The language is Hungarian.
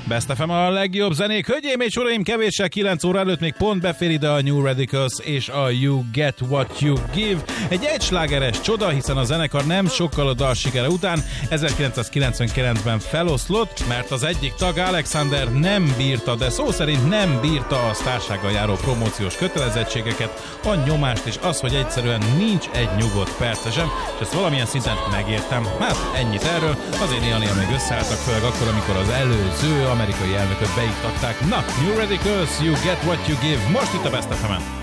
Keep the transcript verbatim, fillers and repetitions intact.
Best ef em a legjobb zenék. Hölgyeim és uraim, kevéssel kilenc óra előtt még pont befér ide a New Radicals és a You Get What You Give. Egy egyslágeres csoda, hiszen a zenekar nem sokkal a dal sikere után ezerkilencszázkilencvenkilencben feloszlott, mert az egyik tag, Alexander, nem bírta, de szó szerint nem bírta a sztársággal járó promóciós kötelezettségeket, a nyomást és az, hogy egyszerűen nincs egy nyugodt perce sem, és ezt valamilyen szinten megértem. Hát ennyit erről, azért néha-néha még összeálltak, főleg akkor, amikor az előző amerikai elnököt beiktatták. Na, New Radicals, You Get What You Give, most itt a Best ef emen.